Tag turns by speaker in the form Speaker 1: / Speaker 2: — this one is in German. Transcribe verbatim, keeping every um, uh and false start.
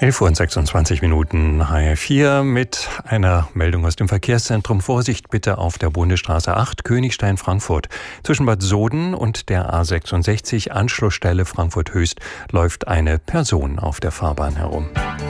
Speaker 1: elf Uhr und sechsundzwanzig Minuten, H R vier mit einer Meldung aus dem Verkehrszentrum. Vorsicht bitte auf der Bundesstraße acht, Königstein-Frankfurt. Zwischen Bad Soden und der A sechsundsechzig, Anschlussstelle Frankfurt-Höchst, läuft eine Person auf der Fahrbahn herum.